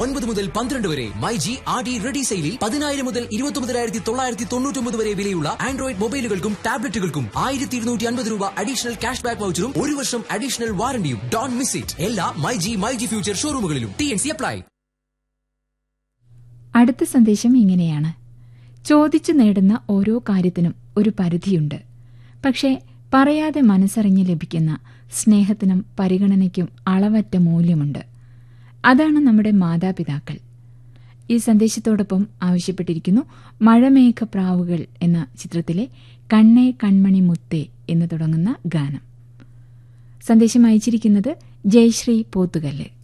9 മുതൽ 12 വരെ. MyG RD ready സെയിലിൽ 10,000 മുതൽ 29,999 വരെ വിലയുള്ള ആൻഡ്രോയിഡ് മൊബൈലുകൾക്കും ടാബ്ലറ്റുകൾക്കും 1,250 രൂപ അഡീഷണൽ ക്യാഷ് ബാക്ക് വൗച്ചറും 1 വർഷം അഡീഷണൽ വാറണ്ടിയും. Don't miss it. എല്ലാ മൈജി ഫ്യൂച്ചർ ഷോറൂമുകളിലും. TNC apply. അടുത്ത സന്ദേശം ഇങ്ങനെയാണ്: ചോദിച്ചു നേടുന്ന ഓരോ കാര്യത്തിനും ഒരു പരിധിയുണ്ട്. പക്ഷേ പറയാതെ മനസ്സറിഞ്ഞ് ലഭിക്കുന്ന സ്നേഹത്തിനും പരിഗണനയ്ക്കും അളവറ്റ മൂല്യമുണ്ട്. അതാണ് നമ്മുടെ മാതാപിതാക്കൾ. ഈ സന്ദേശത്തോടൊപ്പം ആവശ്യപ്പെട്ടിരിക്കുന്നു മഴമേഘപ്രാവുകൾ എന്ന ചിത്രത്തിലെ കണ്ണേ കൺമണി മുത്തേ എന്ന് തുടങ്ങുന്ന ഗാനം. സന്ദേശം അയച്ചിരിക്കുന്നത് ജയശ്രീ പോത്തുകല്ല്.